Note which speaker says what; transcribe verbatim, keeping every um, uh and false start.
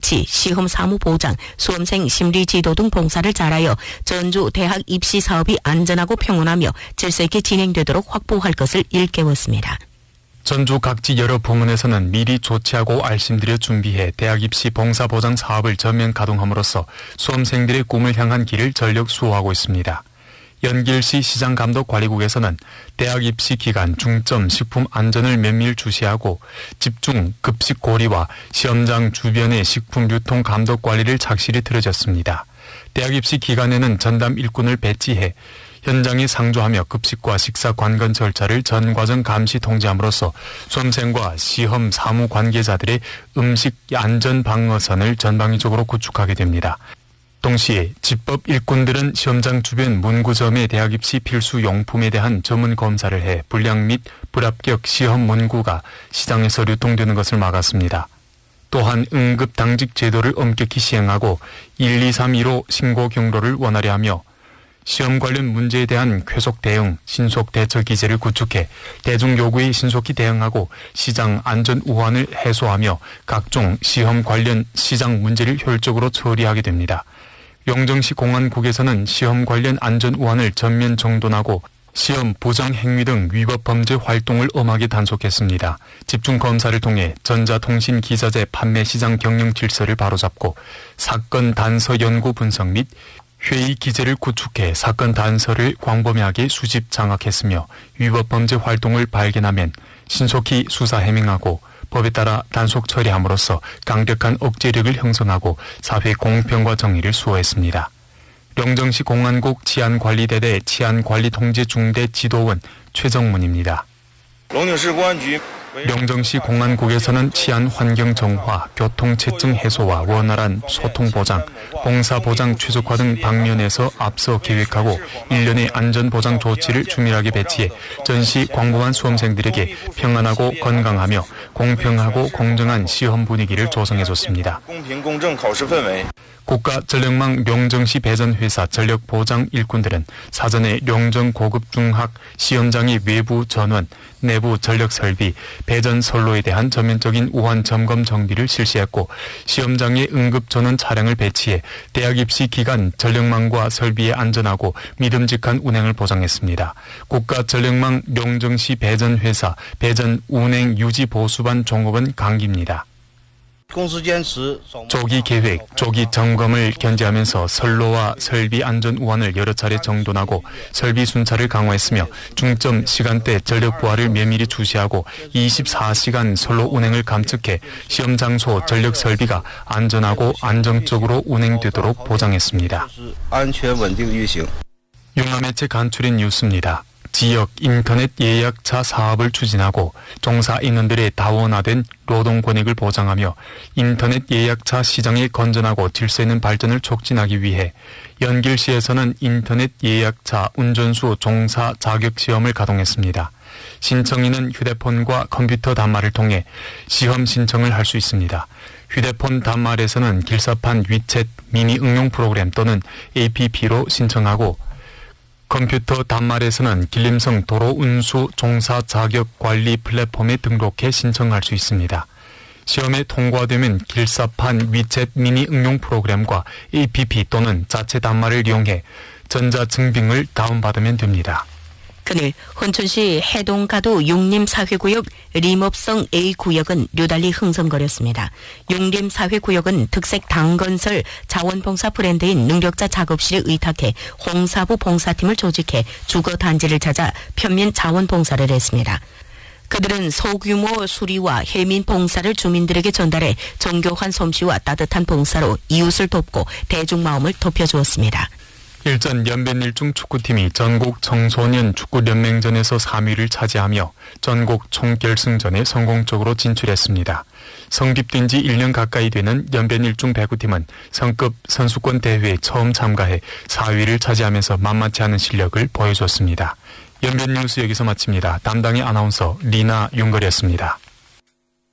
Speaker 1: 배치, 시험 사무 보장, 수험생 심리 지도 등 봉사를 잘하여 전주 대학 입시 사업이 안전하고 평온하며 질서 있게 진행되도록 확보할 것을 일깨웠습니다.
Speaker 2: 전주 각지 여러 부문에서는 미리 조치하고 알심들여 준비해 대학 입시 봉사 보장 사업을 전면 가동함으로써 수험생들의 꿈을 향한 길을 전력 수호하고 있습니다. 연길시 시장감독관리국에서는 대학 입시 기간 중점 식품 안전을 면밀 주시하고 집중 급식 고리와 시험장 주변의 식품 유통 감독 관리를 착실히 틀어졌습니다. 대학 입시 기간에는 전담 일꾼을 배치해 현장에 상주하며 급식과 식사 관건 절차를 전 과정 감시 통제함으로써 수험생과 시험 사무 관계자들의 음식 안전 방어선을 전방위적으로 구축하게 됩니다. 동시에 집법 일꾼들은 시험장 주변 문구점의 대학 입시 필수 용품에 대한 전문 검사를 해 불량 및 불합격 시험 문구가 시장에서 유통되는 것을 막았습니다. 또한 응급 당직 제도를 엄격히 시행하고 일이삼일오 신고 경로를 원활히 하며 시험 관련 문제에 대한 쾌속 대응, 신속 대처 기제를 구축해 대중 요구에 신속히 대응하고 시장 안전 우환을 해소하며 각종 시험 관련 시장 문제를 효율적으로 처리하게 됩니다. 용정시 공안국에서는 시험 관련 안전 우환을 전면 정돈하고 시험 부정 행위 등 위법 범죄 활동을 엄하게 단속했습니다. 집중 검사를 통해 전자통신 기자재 판매 시장 경영 질서를 바로잡고 사건 단서 연구 분석 및 회의 기제를 구축해 사건 단서를 광범위하게 수집 장악했으며 위법 범죄 활동을 발견하면 신속히 수사 해명하고 법에 따라 단속 처리함으로써 강력한 억제력을 형성하고 사회 공평과 정의를 수호했습니다. 용정시 공안국 치안관리대대 치안관리통제중대 지도원 최정문입니다. 용정시 공안국에서는 치안 환경 정화, 교통 체증 해소와 원활한 소통 보장, 봉사 보장 최적화 등 방면에서 앞서 계획하고 일련의 안전 보장 조치를 주밀하게 배치해 전시 광범한 수험생들에게 평안하고 건강하며 공평하고 공정한 시험 분위기를 조성해줬습니다. 국가전력망 용정시 배전회사 전력보장 일꾼들은 사전에 용정 고급중학 시험장의 외부 전원, 내부 전력 설비, 배전 선로에 대한 전면적인 우환 점검 정비를 실시했고 시험장에 응급 전원 차량을 배치해 대학 입시 기간 전력망과 설비의 안전하고 믿음직한 운행을 보장했습니다. 국가전력망 용정시 배전회사 배전 운행 유지 보수반 종업원 강기입니다. 조기 계획, 조기 점검을 견제하면서 선로와 설비 안전 우환을 여러 차례 정돈하고 설비 순찰을 강화했으며 중점 시간대 전력 부하를 면밀히 주시하고 이십사 시간 선로 운행을 감축해 시험 장소 전력 설비가 안전하고 안정적으로 운행되도록 보장했습니다. 융화매체 간추린 뉴스입니다. 지역 인터넷 예약차 사업을 추진하고 종사 인원들의 다원화된 노동 권익을 보장하며 인터넷 예약차 시장의 건전하고 질서 있는 발전을 촉진하기 위해 연길시에서는 인터넷 예약차 운전수 종사 자격시험을 가동했습니다. 신청인은 휴대폰과 컴퓨터 단말을 통해 시험 신청을 할 수 있습니다. 휴대폰 단말에서는 길사판 위챗 미니 응용 프로그램 또는 에이피피로 신청하고 컴퓨터 단말에서는 길림성 도로운수 종사 자격 관리 플랫폼에 등록해 신청할 수 있습니다. 시험에 통과되면 길사판 위챗 미니 응용 프로그램과 에이피피 또는 자체 단말을 이용해 전자증빙을 다운받으면 됩니다.
Speaker 1: 그늘 혼천시 해동가도 용림사회구역 림업성 A구역은 유달리 흥성거렸습니다. 용림사회구역은 특색 당건설 자원봉사 브랜드인 능력자 작업실에 의탁해 홍사부 봉사팀을 조직해 주거단지를 찾아 편민 자원봉사를 했습니다. 그들은 소규모 수리와 해민 봉사를 주민들에게 전달해 정교한 솜씨와 따뜻한 봉사로 이웃을 돕고 대중마음을 돋펴주었습니다.
Speaker 2: 일전 연변일중 축구팀이 전국 청소년 축구연맹전에서 삼 위를 차지하며 전국 총결승전에 성공적으로 진출했습니다. 성립된 지 일 년 가까이 되는 연변일중 배구팀은 성급 선수권 대회에 처음 참가해 사 위를 차지하면서 만만치 않은 실력을 보여줬습니다. 연변뉴스 여기서 마칩니다. 담당의 아나운서 리나 윤걸이었습니다.